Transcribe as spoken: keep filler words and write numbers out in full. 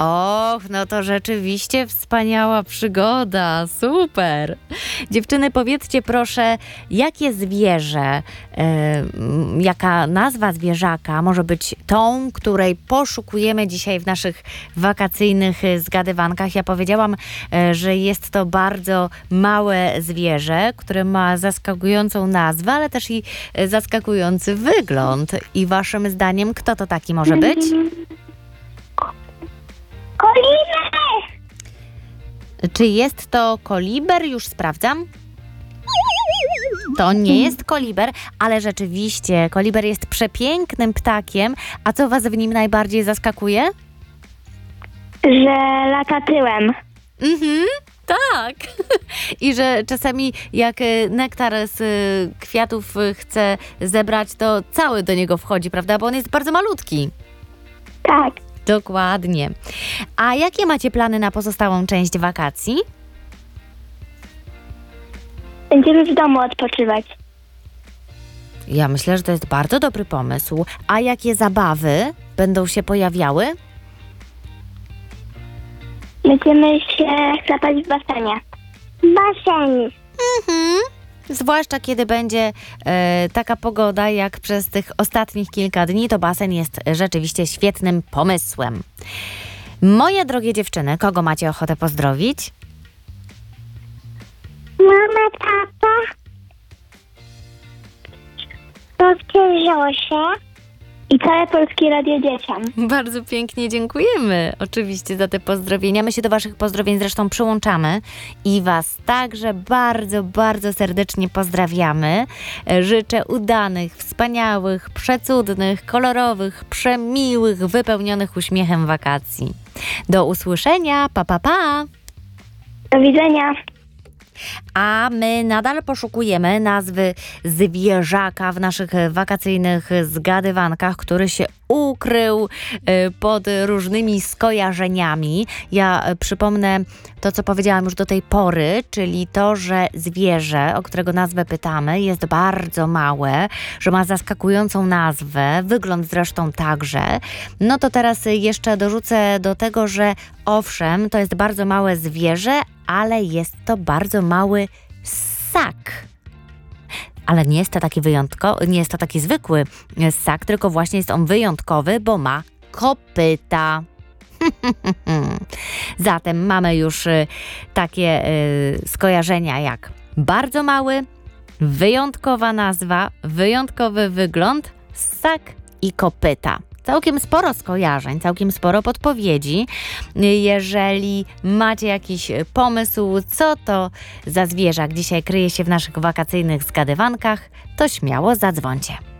Och, no to rzeczywiście wspaniała przygoda, super. Dziewczyny, powiedzcie proszę, jakie zwierzę, e, m, jaka nazwa zwierzaka może być tą, której poszukujemy dzisiaj w naszych wakacyjnych e, zgadywankach? Ja powiedziałam, e, że jest to bardzo małe zwierzę, które ma zaskakującą nazwę, ale też i e, zaskakujący wygląd. I waszym zdaniem, kto to taki może być? Koliber! Czy jest to koliber? Już sprawdzam. To nie jest koliber, ale rzeczywiście koliber jest przepięknym ptakiem. A co was w nim najbardziej zaskakuje? Że lata tyłem. Mhm, tak. I że czasami jak y, nektar z y, kwiatów y, chce zebrać, to cały do niego wchodzi, prawda? Bo on jest bardzo malutki. Tak. Dokładnie. A jakie macie plany na pozostałą część wakacji? Będziemy w domu odpoczywać. Ja myślę, że to jest bardzo dobry pomysł. A jakie zabawy będą się pojawiały? Będziemy się chlapać w basenie. Basen. Mhm. Zwłaszcza kiedy będzie e, taka pogoda jak przez tych ostatnich kilka dni, to basen jest rzeczywiście świetnym pomysłem. Moje drogie dziewczyny, kogo macie ochotę pozdrowić? Mama, tata. Babcia Zosia. I całe Polskie Radio Dzieciom. Bardzo pięknie dziękujemy oczywiście za te pozdrowienia. My się do waszych pozdrowień zresztą przyłączamy i was także bardzo, bardzo serdecznie pozdrawiamy. Życzę udanych, wspaniałych, przecudnych, kolorowych, przemiłych, wypełnionych uśmiechem wakacji. Do usłyszenia, pa, pa, pa! Do widzenia. A my nadal poszukujemy nazwy zwierzaka w naszych wakacyjnych zgadywankach, który się ukrył pod różnymi skojarzeniami. Ja przypomnę to, co powiedziałam już do tej pory, czyli to, że zwierzę, o którego nazwę pytamy, jest bardzo małe, że ma zaskakującą nazwę, wygląd zresztą także. No to teraz jeszcze dorzucę do tego, że owszem, to jest bardzo małe zwierzę, ale jest to bardzo mały ssak. Ale nie jest to taki wyjątkowy, nie jest to taki zwykły ssak, tylko właśnie jest on wyjątkowy, bo ma kopyta. Zatem mamy już y, takie y, skojarzenia jak bardzo mały, wyjątkowa nazwa, wyjątkowy wygląd, ssak i kopyta. Całkiem sporo skojarzeń, całkiem sporo podpowiedzi. Jeżeli macie jakiś pomysł, co to za zwierzak dzisiaj kryje się w naszych wakacyjnych zgadywankach, to śmiało zadzwońcie.